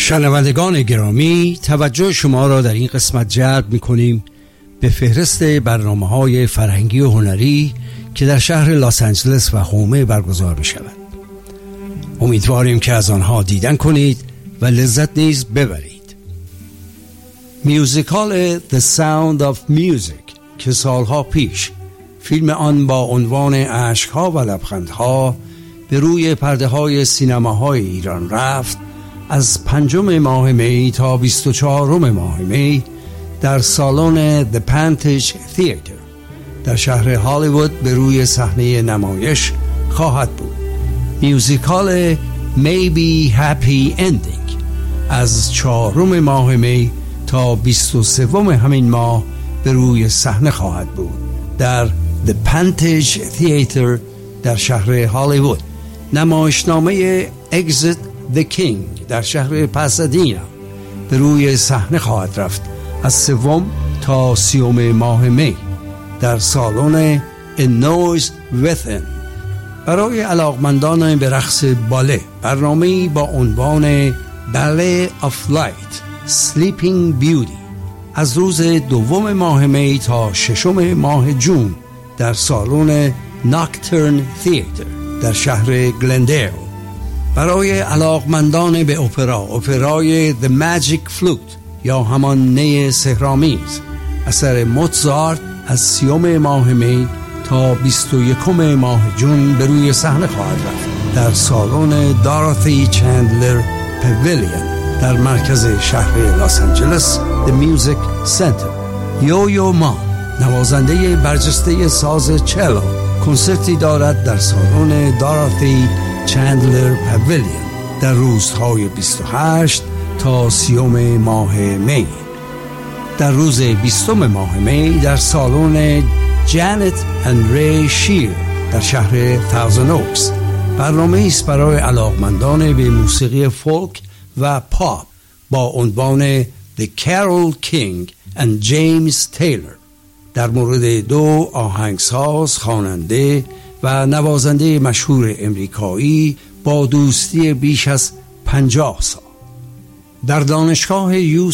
شنوندگان گرامی، توجه شما را در این قسمت جلب می‌کنیم به فهرست برنامه‌های فرهنگی و هنری که در شهر لس آنجلس و هومه برگزار می‌شود. امیدواریم که از آنها دیدن کنید و لذت نیز ببرید. میوزیکال The Sound of Music که سالها پیش فیلم آن با عنوان اشک‌ها و لبخندها به روی پرده‌های سینماهای ایران رفت، از 5 ماه می تا 24 ماه می در سالن The Pantage Theater در شهر هالیوود به روی صحنه نمایش خواهد بود. میوزیکال Maybe Happy Ending از 4 ماه می تا 23 همین ماه به روی صحنه خواهد بود در The Pantage Theater در شهر هالیوود. نمایشنامه Exit the King در شهر پاسادینا به روی صحنه خواهد رفت از 3 تا 30 ماه می در سالن A Noise Within. برای علاقمندان به رقص باله، برنامه‌ای با عنوان Ballet of Light Sleeping Beauty از روز 2 ماه می تا 6 ماه جون در سالن Nocturne Theater در شهر گلندیل. برای علاقمندان به اپرای The Magic Flute یا همان نی سحرآمیز اثر موزارت از 30 ماه می تا 21 ماه جون به روی صحنه خواهد رفت در سالن داروتی چندلر پویلیون در مرکز شهر لس آنجلس The Music Center. یویو ما، نوازنده برجسته ساز چلو، کنسرتی دارد در سالن داروتی چندلر پویلیون در روزهای 28 تا 30 ماه می. در روز 20 ماه می در سالن جانت اند ری شیر در شهر تاوزند اوکس برنامه است برای علاقمندان به موسیقی فولک و پاپ با عنوان The Carole King and James Taylor در مورد 2 آهنگساز، خواننده و نوازنده مشهور امریکایی با دوستی بیش از 50 سال. در دانشگاه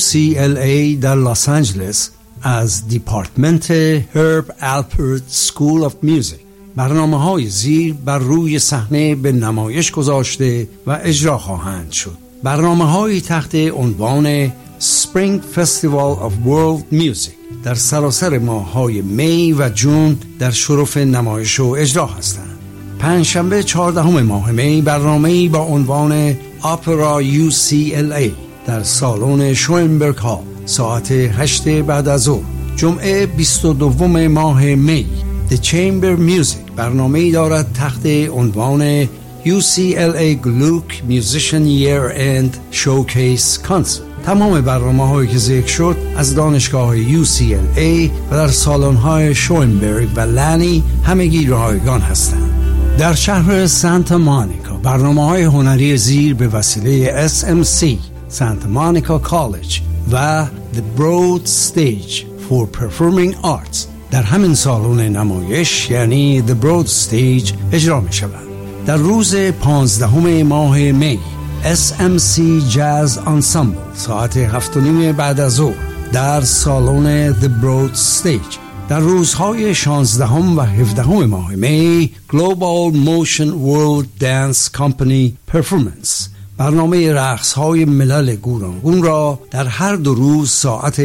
UCLA در لس آنجلس از دیپارتمنت هرب آلپرت سکول آف میوزیک برنامه‌های زیر بر روی صحنه به نمایش گذاشته و اجرا خواهند شد. برنامه‌های تحت عنوان Spring Festival of World Music در سراسر ماه‌های می و جون در شرف نمایش و اجرا هستند. پنجشنبه 14 ماه می برنامه‌ای با عنوان اپرا UCLA در سالن شوینبرگ هال ساعت 8 بعد از ظهر. جمعه 22 ماه می The Chamber Music برنامه‌ای دارد تحت عنوان UCLA Gluck Musician Year End Showcase Concert. تمام برنامه‌هایی که ذکر شد از دانشگاه UCLA و در سالن‌های شوینبرگ و لانی همگی رایگان هستند. در شهر سانتا مونیکا برنامه‌های هنری زیر به وسیله SMC سانتا مونیکا کالج و The Broad Stage for Performing Arts در همین سالن نمایش یعنی The Broad Stage اجرا می شود. در روز 15 ماه می SMC Jazz Ensemble ساعت 7:30 بعد از ظهر در سالن The Broad Stage. در روزهای 16 و 17 ماه می Global Motion World Dance Company Performance برنامه رقص‌های ملل گوناگون را در هر 2 روز ساعت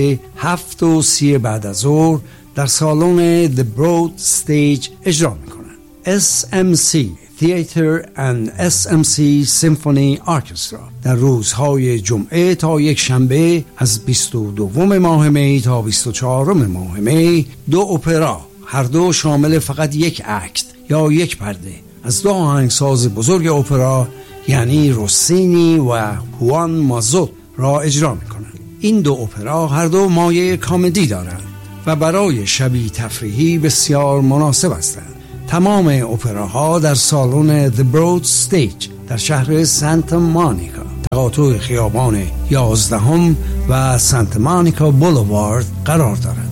7:30 بعد از ظهر در سالن The Broad Stage اجرا می‌کنند. SMC Theater and SMC Symphony Orchestra در روزهای جمعه تا یک شنبه از 22 ماه می تا 24 ماه می 2 اپرا، هر دو شامل فقط یک اکت یا یک پرده از 2 آهنگساز بزرگ اپرا یعنی روسینی و هوان مازوت را اجرا می‌کنند. این 2 اپرا هر دو مایه کمدی دارند و برای شبی تفریحی بسیار مناسب هستند. تمام اپراها در سالن The Broad Stage در شهر سانتا مونیکا تقاطع خیابان 11 و سانتا مونیکا بولوارد قرار دارند.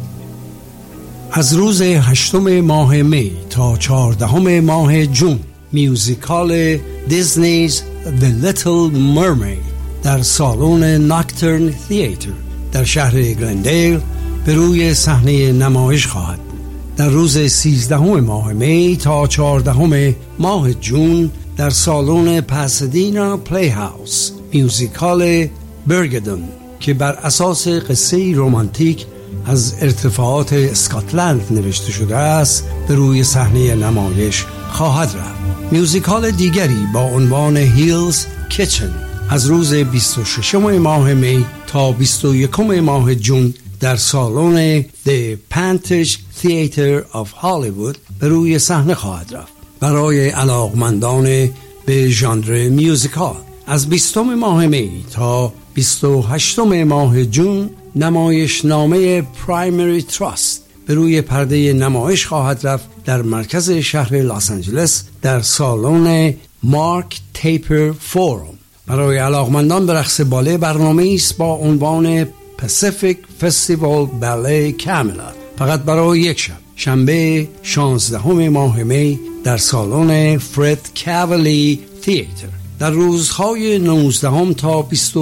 از روز 8 ماه می تا 14 ماه جون میوزیکال دیزنیز The Little Mermaid در سالن ناکترن تئاتر در شهر گلندیل به روی صحنه نمایش خواهد بود. در روز 13 ماه می تا 14 ماه جون در سالن پاسادینا پلی هاوس میوزیکال برگدون که بر اساس قصه رمانتیک از ارتفاعات اسکاتلند نوشته شده است به روی صحنه نمایش خواهد رفت. میوزیکال دیگری با عنوان هیلز کیچن از روز 26 ماه می تا 21 ماه جون در سالن The Pantage Theater of Hollywood به روی صحنه خواهد رفت. برای علاقمندان به ژانر میوزیکال از 20 ماه می تا 28 ماه جون نمایشنامه پرایمری تراست به روی پرده نمایش خواهد رفت در مرکز شهر لس آنجلس در سالن مارک تیپر فورم. برای علاقمندان به رقص باله برنامه‌ای است با عنوان پاسیفیک فستیوال باله کاملا فقط برای یک شب، شنبه 16 ماه می در سالن فرد کاولی تئاتر. در روزهای 19 تا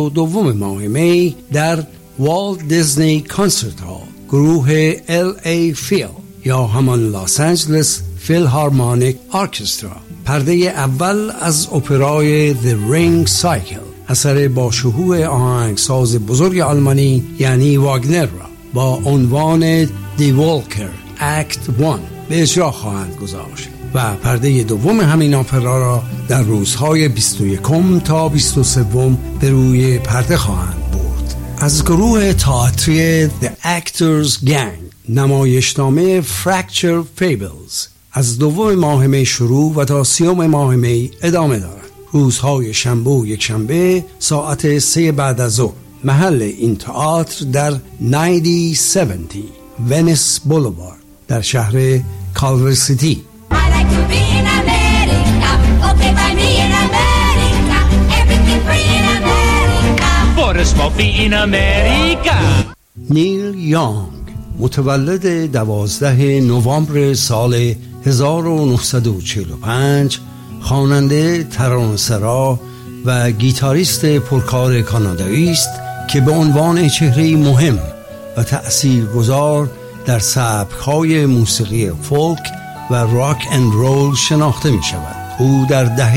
22 ماه می در والت دیزنی کانسرت هال گروه LA فیل یا همان لس آنجلس فیلهارمونیک ارکسترا پرده اول از اپرای The Ring Cycle اثر با شکوه آهنگساز بزرگ آلمانی یعنی واگنر را با عنوان دی والکر اکت 1 به اجرا خواهند گذاشت و پرده دوم همین اپرا را در روزهای 21 تا 23 به روی پرده خواهند برد. از گروه تئاتری The Actors Gang نمایشنامه Fractured Fables از 2 ماه می شروع و تا 30 ماه می ادامه دارد. روزهای شنبه و یک شنبه ساعت 3 بعد از ظهر. محل این تئاتر در 9070 ونیس بولوارد در شهر کالور سیتی. نیل یانگ متولد 12 نوامبر سال 1945 خواننده، ترانه‌سرا و گیتاریست پرکار کانادایی است که به عنوان چهره مهم و تأثیرگذار در سبک‌های موسیقی فولک و راک اند رول شناخته می شود. او در دهه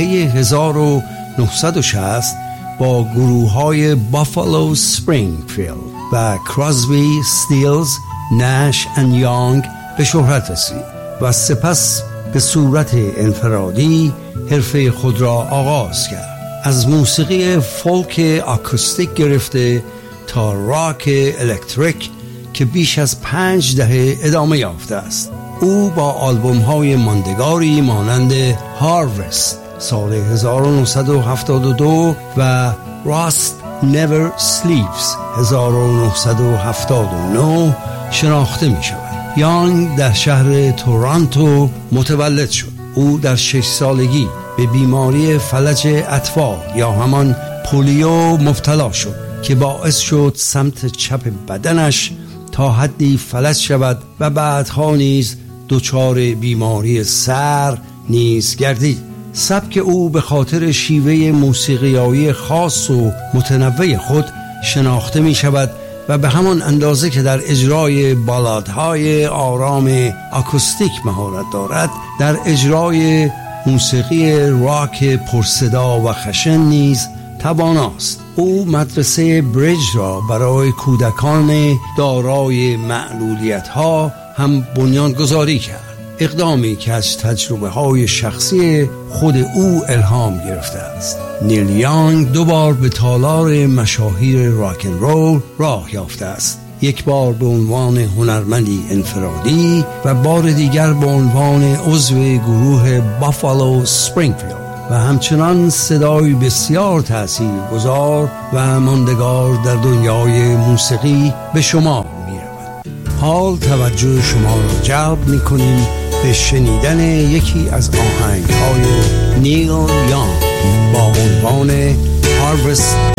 1960 با گروه‌های بافالو اسپرینگفیلد و کراسبی، استیلز، نش اند یانگ به شهرت رسید و سپس به صورت انفرادی حرفه خود را آغاز کرد. از موسیقی فولک آکوستیک گرفته تا راک الکتریک که بیش از 5 دهه ادامه یافته است. او با آلبوم‌های ماندگاری مانند هاروست سال 1972 و راست نور سلیپز 1979 شناخته می شود. یانگ در شهر تورنتو متولد شد. او در 6 سالگی به بیماری فلج اطفال یا همان پولیو مبتلا شد که باعث شد سمت چپ بدنش تا حدی فلج شود و بعدها نیز دچار بیماری سر نیز گردید. سبک او به خاطر شیوه موسیقیایی خاص و متنوع خود شناخته می شود و به همان اندازه که در اجرای بالادهای آرام آکوستیک مهارت دارد، در اجرای موسیقی راک پرصدا و خشن نیز تواناست. او مدرسه بریج را برای کودکان دارای معلولیت‌ها هم بنیانگذاری کرد، اقدامی که از تجربه‌های شخصی خود او الهام گرفته است. نیل یانگ 2 بار به تالار مشاهیر راک اند رول راه یافته است. یک بار به عنوان هنرمندی انفرادی و بار دیگر به عنوان عضو گروه بافالو اسپرینگفیلد و همچنان صدای بسیار تاثیرگذار و ماندگار در دنیای موسیقی به شمار می‌رود. حال توجه شما را جلب می‌کنیم به شنیدن یکی از آهنگ‌های نیل یانگ با عنوان هاروست